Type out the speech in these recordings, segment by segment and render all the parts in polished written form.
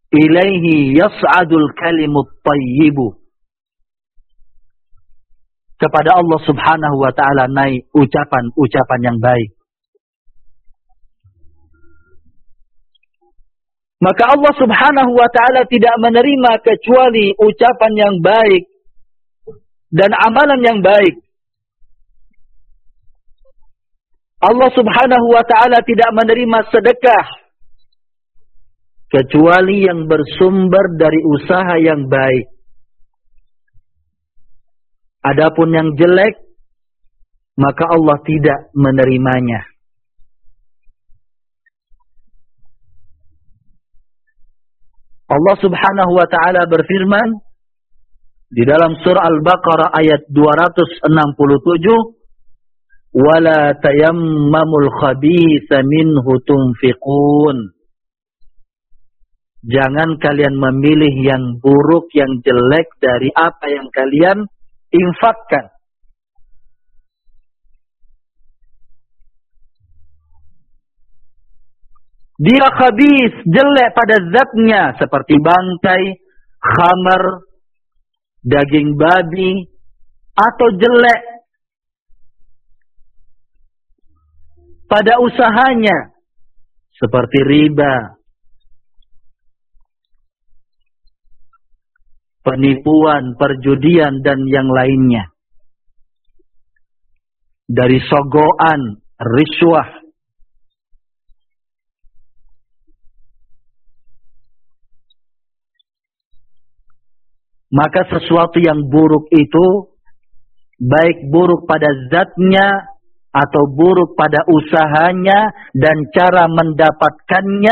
ilaihi yas'adul kalimut thayyibu. Kepada Allah Subhanahu wa ta'ala naik ucapan-ucapan yang baik. Maka Allah Subhanahu wa ta'ala tidak menerima kecuali ucapan yang baik dan amalan yang baik. Allah Subhanahu wa ta'ala tidak menerima sedekah kecuali yang bersumber dari usaha yang baik. Adapun yang jelek, maka Allah tidak menerimanya. Allah Subhanahu wa ta'ala berfirman di dalam surah Al-Baqarah ayat 267, "Wala tayammamul khabitha minhu tunfiqun." Jangan kalian memilih yang buruk, yang jelek dari apa yang kalian infakkan. Dia khabith, jelek pada zatnya, seperti bangkai, khamar, daging babi, atau jelek pada usahanya, seperti riba, penipuan, perjudian, dan yang lainnya. Dari sogoan, riswah. Maka sesuatu yang buruk itu, baik buruk pada zatnya, atau buruk pada usahanya, dan cara mendapatkannya,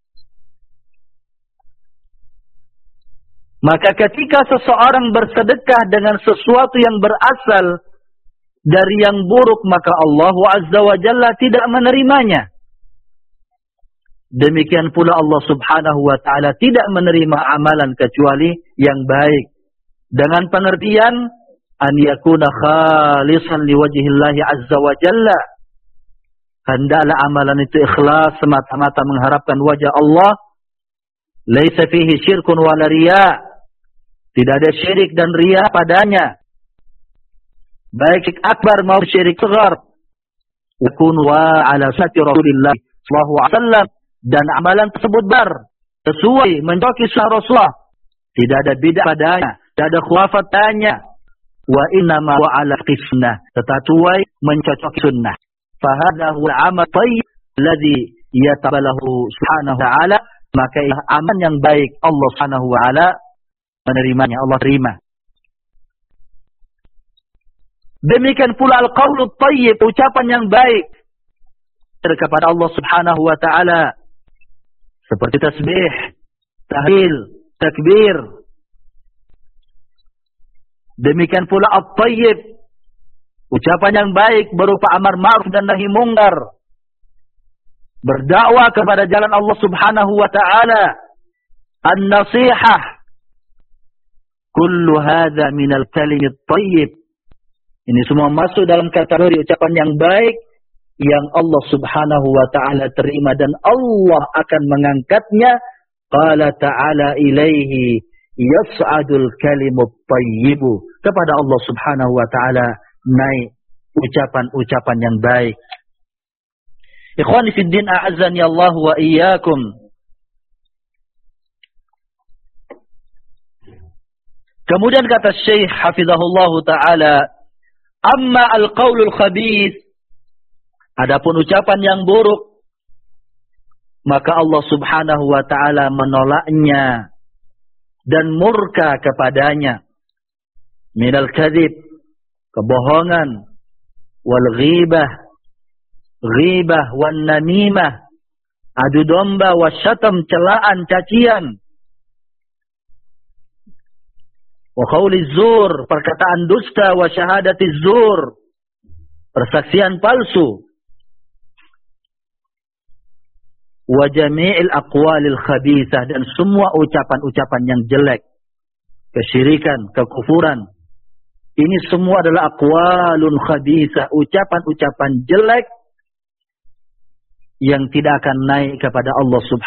maka ketika seseorang bersedekah dengan sesuatu yang berasal dari yang buruk, maka Allah Azza wa Jalla tidak menerimanya. Demikian pula Allah Subhanahu wa ta'ala tidak menerima amalan kecuali yang baik. Dengan pengertian, an yakuna khalisan liwajhillahi Azza wa Jalla. Hendaklah amalan itu ikhlas, semata-mata mengharapkan wajah Allah. Laisa fihi syirkun wala riya. Tidak ada syirik dan riya padanya. Baik akbar maupun syirik saghar. Yakun wa ala sunnati Rasulillah sallallahu alaihi wasallam. Dan amalan tersebut sesuai mencoki sunnah Rasulullah. Tidak ada bid'ah padanya, tidak ada khurafat padanya. Wa innama wa ala qisnah, tetapi mencocoki sunnah. Fa huwa amal thayyib alladhi yatabalahu subhanahu wa ta'ala. Maka amal yang baik Allah Subhanahu wa ta'ala menerimanya, Allah terima. Demikian pula al-qaulu thayyib, ucapan yang baik kepada Allah Subhanahu wa ta'ala, seperti tasbih, tahlil, takbir. Demikian pula at-thayyib, ucapan yang baik berupa amar ma'ruf dan nahi mungkar, berdakwah kepada jalan Allah Subhanahu wa ta'ala, an-nasihah. Kullu hadza minal kalimit thayyib. Ini semua masuk dalam kategori ucapan yang baik yang Allah Subhanahu wa ta'ala terima dan Allah akan mengangkatnya. Qala ta'ala ilaihi yas'adul kalimut thayyibu. Kepada Allah Subhanahu wa ta'ala naik ucapan-ucapan yang baik. Ikhwani fid din, a'azzani Allah wa iyyakum. Kemudian kata Syekh hafizahullah ta'ala, amma al-qaulul khabith, adapun ucapan yang buruk, maka Allah Subhanahu wa ta'ala menolaknya dan murka kepadanya. Minal kadhib, kebohongan, wal ghibah, ghibah, wan namimah, adu domba, wasyatam, celaan, cacian, wa qawli zur, perkataan dusta, wa syahadati zur, persaksian palsu, wa jami'il aqwalil khabithah, dan semua ucapan-ucapan yang jelek, kesyirikan, kekufuran. Ini semua adalah aqwalun khabithah, ucapan-ucapan jelek yang tidak akan naik kepada Allah Subhanahu